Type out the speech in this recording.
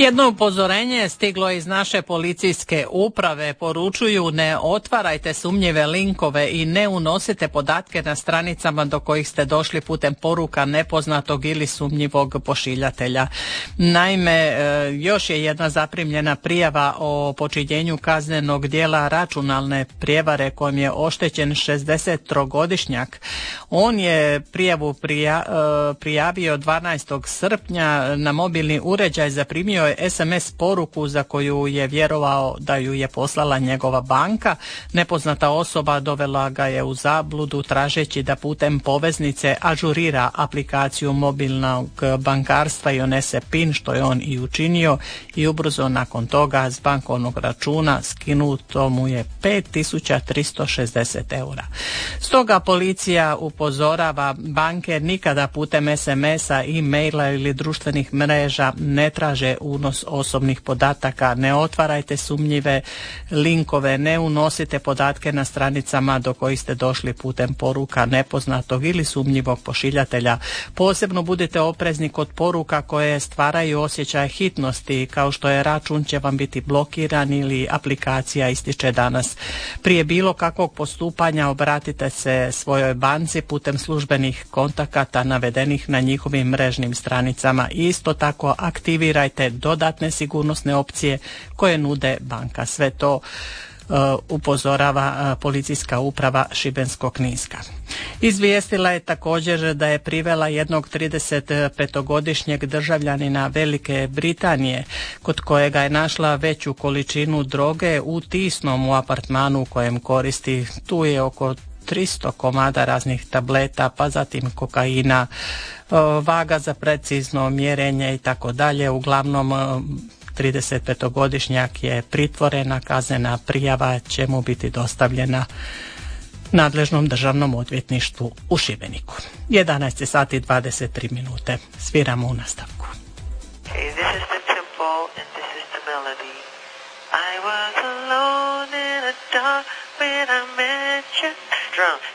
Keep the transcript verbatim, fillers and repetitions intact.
Jedno upozorenje stiglo iz naše policijske uprave. Poručuju: ne otvarajte sumnjive linkove i ne unosite podatke na stranicama do kojih ste došli putem poruka nepoznatog ili sumnjivog pošiljatelja. Naime, još je jedna zaprimljena prijava o počinjenju kaznenog djela računalne prijevare kojim je oštećen šezdesettrogodišnjak. On je prijavu prija, prijavio dvanaestog srpnja. Na mobilni uređaj zaprimio je es em es poruku za koju je vjerovao da ju je poslala njegova banka. Nepoznata osoba dovela ga je u zabludu tražeći da putem poveznice ažurira aplikaciju mobilnog bankarstva i unese pin, što je on i učinio, i ubrzo nakon toga s bankovnog računa skinuto mu je pet tisuća tristo šezdeset eura. Stoga policija upozorava banke nikada putem es em esa, e-maila ili društvenih mreža ne traže unos osobnih podataka, ne otvarajte sumnjive linkove, ne unosite podatke na stranicama do kojih ste došli putem poruka nepoznatog ili sumnjivog pošiljatelja. Posebno budite oprezni kod poruka koje stvaraju osjećaj hitnosti, kao što je račun će vam biti blokiran ili aplikacija ističe danas. Prije bilo kakvog postupanja obratite se svojoj banci putem službenih kontakata navedenih na njihovim mrežnim stranicama. Isto tako aktivirajte dodatne sigurnosne opcije koje nude banka. Sve to uh, upozorava uh, policijska uprava Šibensko-kninska. Izvijestila je također da je privela jednog tridesetpetogodišnjeg državljanina Velike Britanije kod kojega je našla veću količinu droge u Tisnom u apartmanu u kojem koristi. Tu je oko tristo komada raznih tableta, pa zatim kokaina, vaga za precizno mjerenje i tako dalje. Uglavnom tridesetpetogodišnjak je pritvorena, kaznena prijava će mu biti dostavljena nadležnom državnom odvjetništvu u Šibeniku. jedanaest sati dvadeset tri minute. Sviramo u nastavku. Hey, this is the tempo and this is the melody. I was alone in a dark when I met you. Drum.